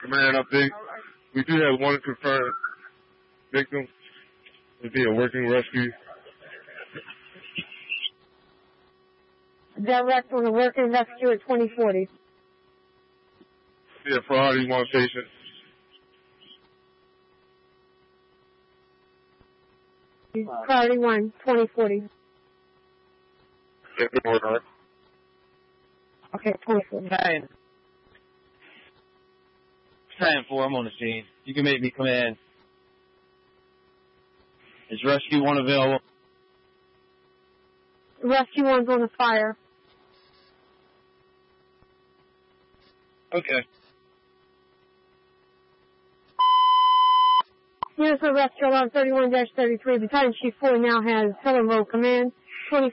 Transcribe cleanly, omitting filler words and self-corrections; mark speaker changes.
Speaker 1: Command update. We do have one confirmed victim. It'll be a working rescue.
Speaker 2: Direct on a working rescue at 2040.
Speaker 1: Yeah, priority 1 patient.
Speaker 2: Priority 1, 2040.
Speaker 1: Yeah, good work on it.
Speaker 2: Okay, 2040.
Speaker 3: Battalion 4, I'm on the scene. You can make me come in. Is rescue 1 available?
Speaker 2: Rescue 1's on the fire.
Speaker 3: Okay.
Speaker 2: Units of Rescue Alarm 31-33. Battalion Chief 4 now has Helen Road Command.